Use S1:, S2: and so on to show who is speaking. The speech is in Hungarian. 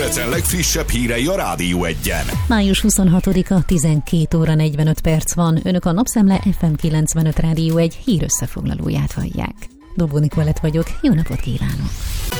S1: Debrecen legfrissebb hírei a Rádió Egyen.
S2: Május 26-a, 12 óra 45 perc van. Önök a Napszemle FM 95 Rádió 1 hírösszefoglalóját hallják. Dobó Nikolett vagyok, jó napot kívánok!